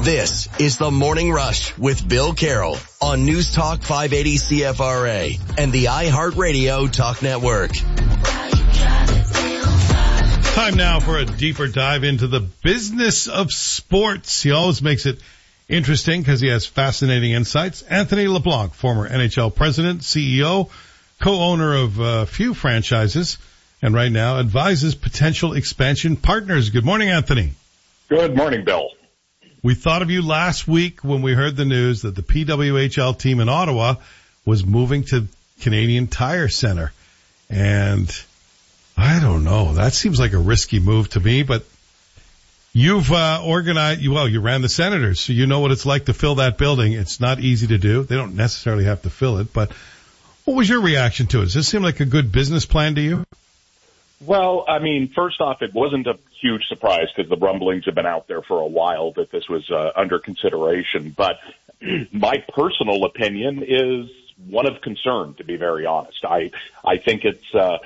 This is the Morning Rush with Bill Carroll on News Talk 580 CFRA and the iHeartRadio Talk Network. Time now for a deeper dive into the business of sports. He always makes it interesting because he has fascinating insights. Anthony LeBlanc, former NHL president, CEO, co-owner of a few franchises, and right now advises potential expansion partners. Good morning, Anthony. Good morning, Bill. We thought of you last week when we heard the news that the PWHL team in Ottawa was moving to Canadian Tire Center. And I don't know. That seems like a risky move to me, but you've organized, you ran the Senators, so you know what it's like to fill that building. It's not easy to do. They don't necessarily have to fill it, but what was your reaction to it? Does this seem like a good business plan to you? Well, I mean, first off, it wasn't a huge surprise because the rumblings have been out there for a while that this was under consideration. But my personal opinion is one of concern, to be very honest. I think it's